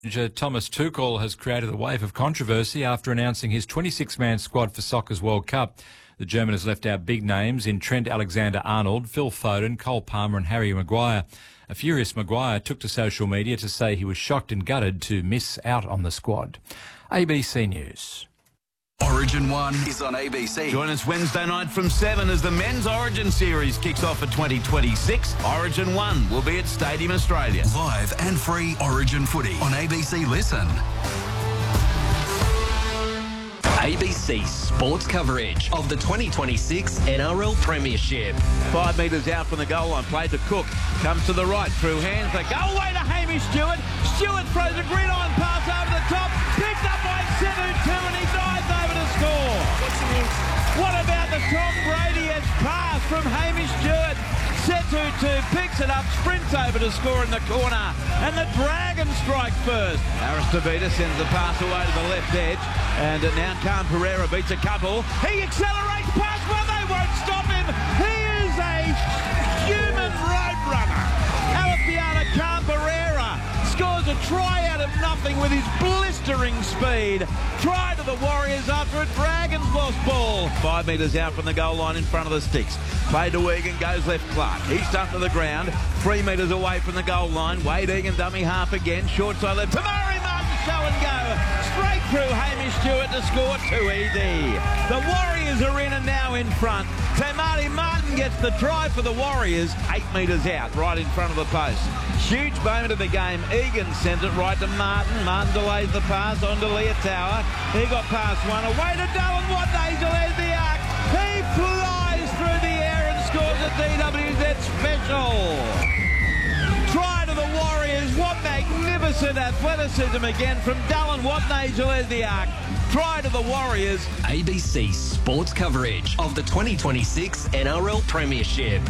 Thomas Tuchel has created a wave of controversy after announcing his 26-man squad for Soccer's World Cup. The German has left out big names in Trent Alexander-Arnold, Phil Foden, Cole Palmer and Harry Maguire. A furious Maguire took to social media to say he was shocked and gutted to miss out on the squad. ABC News. Origin 1 is on ABC. Join us Wednesday night from 7 as the Men's Origin Series kicks off for 2026. Origin 1 will be at Stadium Australia. Live and free Origin footy on ABC Listen. ABC sports coverage of the 2026 NRL Premiership. 5 metres out from the goal line, played to Cook, comes to the right, through hands, the goal way to Hamish Stewart. Stewart throws a gridiron pass over the top, picked up by Setu and he dives over to score. What about the Tom Brady-esque pass from Hamish Stewart? Setu picks it up, sprints over to score in the corner, and the Dragons strike first. Aristobita sends the pass away to the left edge, and now Khan Pereira beats a couple. He accelerates past, well, they won't stop him. He is a human road runner. Alefiana Khan Pereira scores a try out of nothing with his blistering speed. Try to the Warriors after a Dragons lost ball. 5 metres out from the goal line in front of the sticks. Played to Egan, goes left Clark. He's dumped to the ground, 3 metres away from the goal line. Wade Egan dummy half again, short side left. Tamari Martin show and go. Straight through Hamish Stewart to score, too easy. The Warriors are in and now in front. Tamari Martin gets the try for the Warriors, 8 metres out, right in front of the post. Huge moment of the game. Egan sends it right to Martin. Martin delays the pass on to Leotower. He got past one. Away to Dylan Watnagel. There's the arc. He flies through the air and scores a DWZ special. Try to the Warriors. What magnificent athleticism again from Dylan Watnagel. There's the arc. Try to the Warriors. ABC sports coverage of the 2026 NRL Premiership.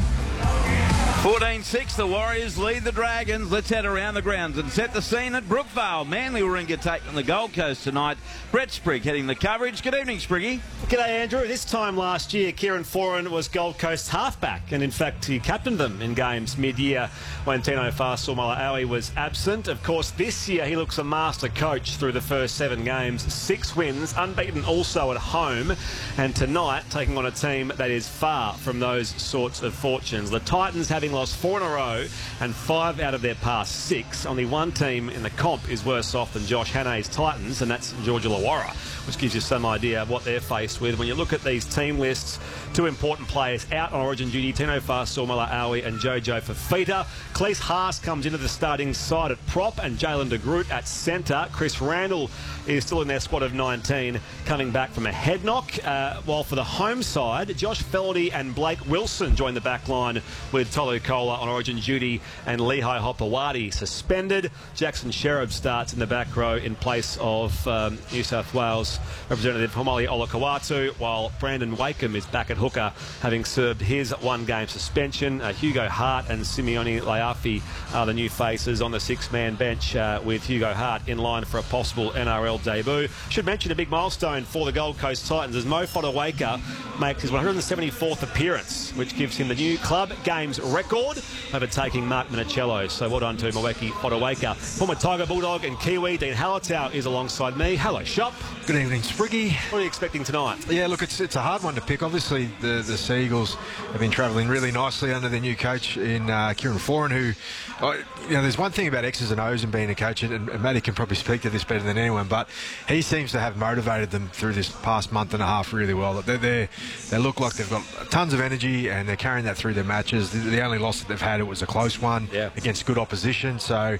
14-6, the Warriors lead the Dragons. Let's head around the grounds and set the scene at Brookvale. Manly Warringah take on the Gold Coast tonight. Brett Sprigg heading the coverage. Good evening, Spriggy. G'day, Andrew. This time last year, Kieran Foran was Gold Coast's halfback, and in fact, he captained them in games mid-year when Tino Fa'asuamaleaui was absent. Of course, this year he looks a master coach through the first 7 games. 6 wins, unbeaten also at home, and tonight taking on a team that is far from those sorts of fortunes. The Titans having lost 4 in a row and 5 out of their past 6. Only one team in the comp is worse off than Josh Hannay's Titans, and that's Georgia Illawarra, which gives you some idea of what they're faced with. When you look at these team lists, 2 important players out on Origin duty, Tino Fa'asuamaleaui and Jojo Fafita. Cleese Haas comes into the starting side at prop and Jalen de Groot at centre. Chris Randall is still in their squad of 19, coming back from a head knock. While for the home side, Josh Feldy and Blake Wilson join the back line with Tolu Kola on Origin duty and Lehigh Hopewadi suspended. Jackson Sherab starts in the back row in place of New South Wales representative Homoli Olakawatu, while Brandon Wakeham is back at hooker, having served his 1-game suspension. Hugo Hart and Simeone Laiafi are the new faces on the 6-man bench, with Hugo Hart in line for a possible NRL debut. Should mention a big milestone for the Gold Coast Titans as Mo Fotuaika makes his 174th appearance, which gives him the new club games record, overtaking Mark Minicello. So well done to Moeki Fotuaika. Former Tiger, Bulldog and Kiwi, Dean Hallertau is alongside me. Hello, Shop. Good evening, Spriggy. What are you expecting tonight? Yeah, look, it's a hard one to pick. Obviously, the Sea Eagles have been travelling really nicely under their new coach in Kieran Foran, who, there's one thing about X's and O's and being a coach, and Matty can probably speak to this better than anyone, but he seems to have motivated them through this past month and a half really well. They look like they've got tons of energy and they're carrying that through their matches. The only loss that they've had, it was a close one against good opposition. So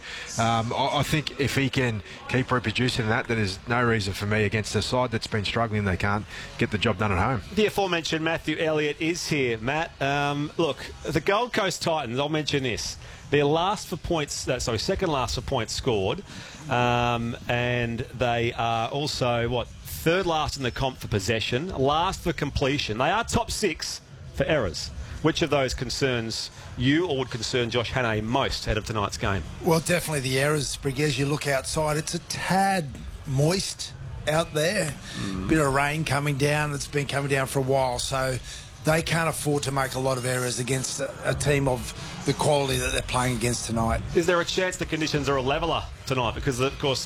I think if he can keep reproducing that, there's no reason for me against a side that's been struggling, they can't get the job done at home. The aforementioned Matthew Elliott is here, Matt. Look, the Gold Coast Titans, I'll mention this. They're second last for points scored, and they are also, third last in the comp for possession, last for completion. They are top 6 for errors. Which of those concerns you or would concern Josh Hannay most out of tonight's game? Well, definitely the errors, Sprigg. As you look outside, it's a tad moist out there. Bit of rain coming down. It's been coming down for a while, so they can't afford to make a lot of errors against a team of the quality that they're playing against tonight. Is there a chance the conditions are a leveller tonight? Because, of course,